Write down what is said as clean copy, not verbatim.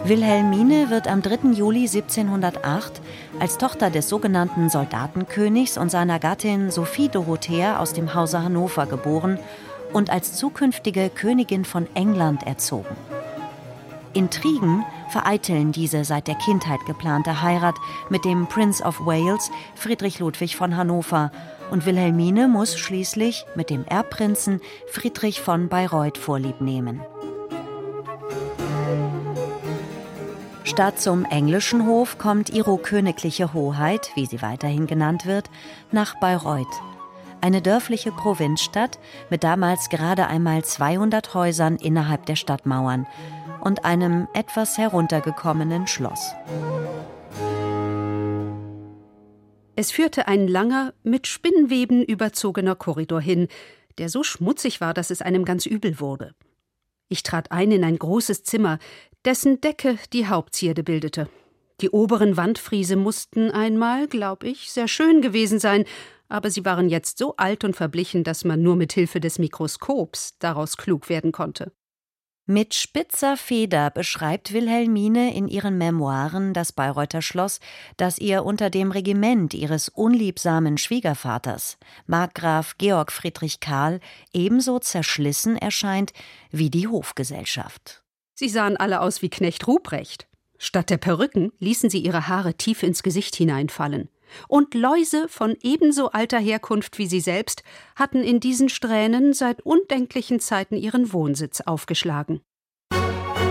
Wilhelmine wird am 3. Juli 1708 als Tochter des sogenannten Soldatenkönigs und seiner Gattin Sophie Dorothea aus dem Hause Hannover geboren und als zukünftige Königin von England erzogen. Intrigen vereiteln diese seit der Kindheit geplante Heirat mit dem Prince of Wales, Friedrich Ludwig von Hannover, und Wilhelmine muss schließlich mit dem Erbprinzen Friedrich von Bayreuth Vorlieb nehmen. Statt zum englischen Hof kommt ihre königliche Hoheit, wie sie weiterhin genannt wird, nach Bayreuth. Eine dörfliche Provinzstadt mit damals gerade einmal 200 Häusern innerhalb der Stadtmauern und einem etwas heruntergekommenen Schloss. Es führte ein langer, mit Spinnweben überzogener Korridor hin, der so schmutzig war, dass es einem ganz übel wurde. Ich trat ein in ein großes Zimmer, dessen Decke die Hauptzierde bildete. Die oberen Wandfriese mussten einmal, glaub ich, sehr schön gewesen sein, aber sie waren jetzt so alt und verblichen, dass man nur mit Hilfe des Mikroskops daraus klug werden konnte. Mit spitzer Feder beschreibt Wilhelmine in ihren Memoiren das Bayreuther Schloss, das ihr unter dem Regiment ihres unliebsamen Schwiegervaters, Markgraf Georg Friedrich Karl, ebenso zerschlissen erscheint wie die Hofgesellschaft. Sie sahen alle aus wie Knecht Ruprecht. Statt der Perücken ließen sie ihre Haare tief ins Gesicht hineinfallen. Und Läuse von ebenso alter Herkunft wie sie selbst hatten in diesen Strähnen seit undenklichen Zeiten ihren Wohnsitz aufgeschlagen.